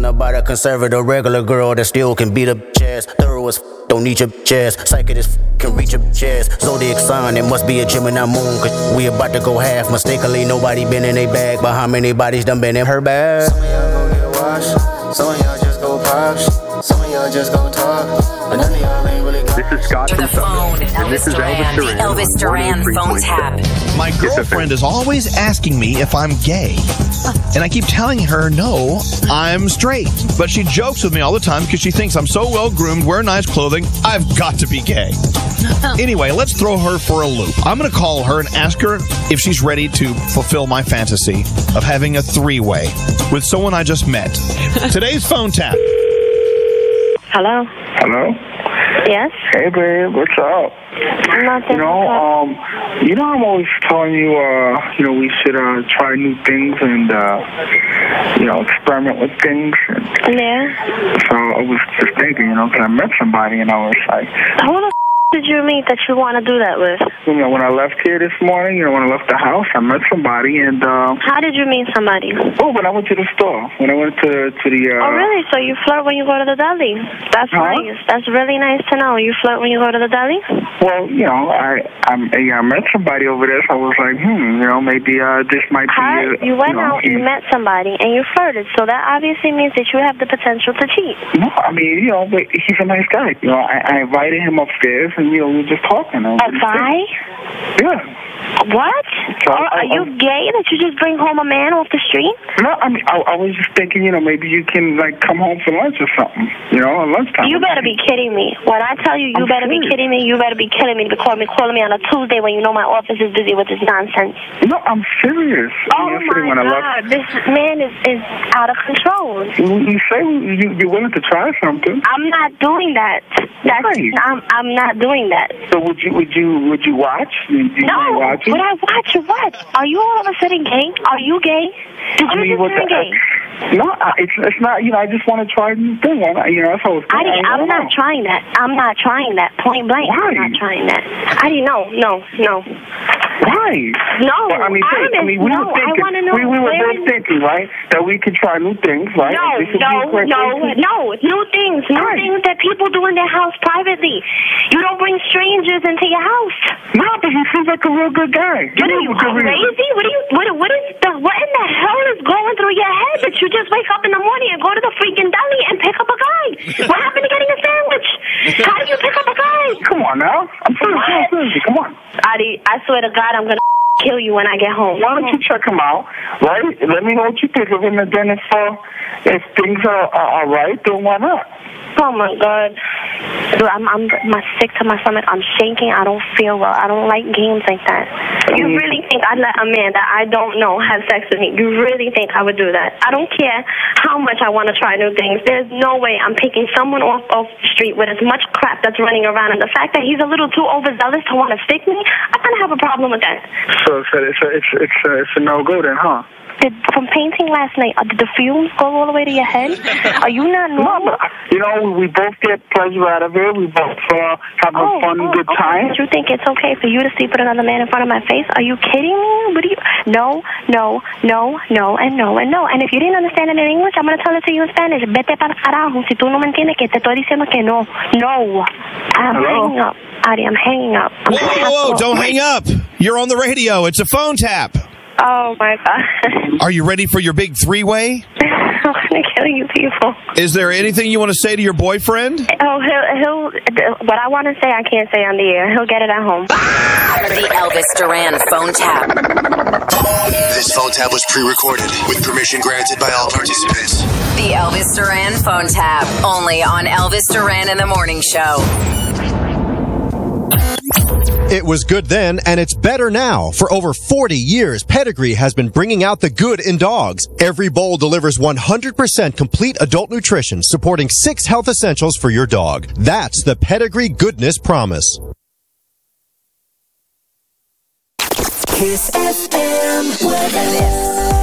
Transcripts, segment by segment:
about a conservative regular girl that still can beat up ass. Thorough as don't need your ass. Psychic as can reach your ass. Zodiac sign, it must be a Gemini moon. Cause we about to go half. Mistakenly, nobody been in a bag. But how many bodies done been in her bag? Some of y'all go get washed. Some of y'all just go pop. Some of y'all just go talk. But none of y'all ain't really got. This is Scott from Phone, and this is Elvis Duran phone tap. My girlfriend is always asking me if I'm gay. And I keep telling her, no, I'm straight. But she jokes with me all the time because she thinks I'm so well-groomed, wear nice clothing, I've got to be gay. Anyway, let's throw her for a loop. I'm going to call her and ask her if she's ready to fulfill my fantasy of having a three-way with someone I just met. Today's phone tap. Hello? Hello? Yes? Hey, babe, what's up? Nothing. I'm always telling you, we should try new things and, experiment with things. Yeah? So I was just thinking, because I met somebody and I was like... Who the did you meet that you want to do that with? When I left here this morning, when I left the house, I met somebody and... How did you meet somebody? Oh, when I went to the store. When I went to the... Oh, really? So you flirt when you go to the deli? That's nice. That's really nice to know. You flirt when you go to the deli? Well, I met somebody over there, so I was like, maybe this might be... You went out, you met somebody, and you flirted, so that obviously means that you have the potential to cheat. No, I mean, but he's a nice guy. I invited him upstairs, and, we were just talking. A guy? Yeah. What? Are you gay that you just bring home a man off the street? No, I mean, I was just thinking, maybe you can, come home for lunch or something, at lunchtime. You better be kidding me. When I tell you, you better be kidding me, you better be killing me to calling me on a Tuesday when you know my office is busy with this nonsense. No, I'm serious. Oh, my God. This man is out of control. You say you're willing to try something. I'm not doing that. Right. I'm not doing that. So would you watch? No. Would I watch what? Are you all of a sudden gay? Are you gay? Did you just turn gay? No, it's not. I just want to try a new thing. That's how it's going. I'm not trying that. I'm not trying that. Point blank. Why? I'm not trying that. No. Why? No. But, we want to know. We were both thinking, right, that we could try new things, right? No. New things that people do in their house privately. You don't bring strangers into your house. No, but he seems like a real good guy. What are you, crazy? What in the hell is going through your head that you just wake up in the morning and go to the freaking deli and pick up a guy? What happened to getting a sandwich? How do you pick up a guy? Come on now. I'm serious. Come on. Adi, I swear to God, I'm going to kill you when I get home. Why don't you check him out, right? Let me know what you think of him, and then if things are right, then why not? Oh, my God. Dude, I'm sick to my stomach. I'm shaking. I don't feel well. I don't like games like that. You really think I'd let a man that I don't know have sex with me? You really think I would do that? I don't care how much I want to try new things. There's no way I'm picking someone off the street with as much crap that's running around. And the fact that he's a little too overzealous to want to stick me, I kind of have a problem with that. So it's a no-go then, huh? From painting last night, did the fumes go all the way to your head? Are you not normal? No, we both get pleasure out of it. We both have a fun, good time. Did you think it's okay for you to sleep with another man in front of my face? Are you kidding me? What do you... No, and no. And if you didn't understand it in English, I'm going to tell it to you in Spanish. Vete para carajo. Si tú no me entiendes, que te estoy diciendo que no. No. I'm hanging up. Adi, I'm hanging up. Whoa, don't hang up. You're on the radio. It's a phone tap. Oh, my God. Are you ready for your big three-way? I'm going to kill you people. Is there anything you want to say to your boyfriend? Oh, he'll what I want to say, I can't say on the air. He'll get it at home. The Elvis Duran phone tap. This phone tap was pre-recorded with permission granted by all participants. The Elvis Duran phone tap. Only on Elvis Duran in the Morning Show. It was good then, and it's better now. For over 40 years, Pedigree has been bringing out the good in dogs. Every bowl delivers 100% complete adult nutrition, supporting 6 health essentials for your dog. That's the Pedigree Goodness Promise. Kiss FM weather.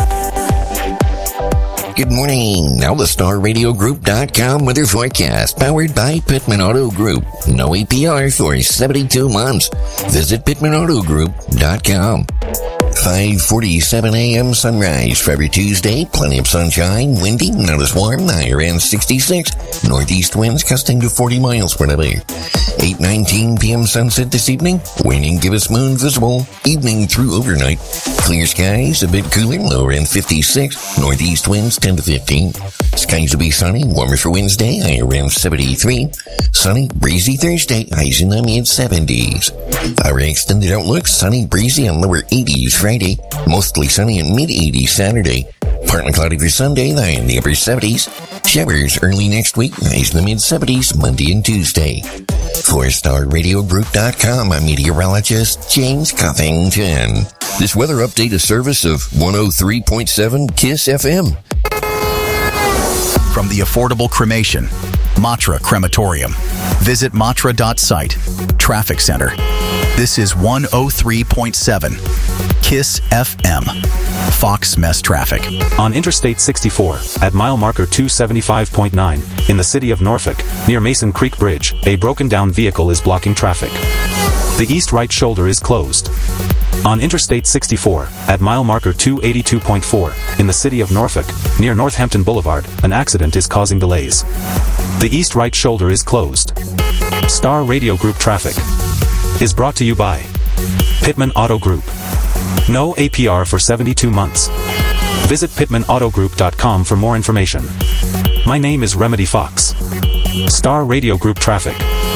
Good morning. Now the StarRadioGroup.com weather forecast, powered by Pittman Auto Group. No APR for 72 months. Visit PittmanAutoGroup.com. 5:47 a.m. sunrise for every Tuesday. Plenty of sunshine, windy, not as warm. The higher end 66. Northeast winds gusting to 40 miles per hour. 8:19 p.m. sunset this evening. Waning gibbous moon visible. Evening through overnight. Clear skies, a bit cooler, lower end 56. Northeast winds 10 to 15. Skies will be sunny, warmer for Wednesday, higher end 73. Sunny, breezy Thursday, highs in the mid-70s. Our extended outlook, sunny, breezy, and lower 80s Friday. Mostly sunny and mid-80s Saturday. Partly cloudy for Sunday, high in the upper 70s. Showers early next week, highs in the mid-70s Monday and Tuesday. For StarRadioGroup.com, I'm meteorologist James Covington. This weather update is service of 103.7 KISS FM. From the affordable cremation, Matra Crematorium. Visit matra.site. Traffic Center. This is 103.7 KISS FM. Fox Mess Traffic. On Interstate 64, at mile marker 275.9, in the city of Norfolk, near Mason Creek Bridge, a broken down vehicle is blocking traffic. The east right shoulder is closed. On Interstate 64, at mile marker 282.4, in the city of Norfolk, near Northampton Boulevard, an accident is causing delays. The east right shoulder is closed. Star Radio Group traffic is brought to you by Pittman Auto Group. No APR for 72 months. Visit PittmanAutoGroup.com for more information. My name is Remedy Fox. Star Radio Group traffic.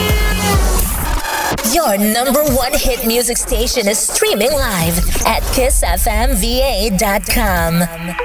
Your number one hit music station is streaming live at KissFMVA.com.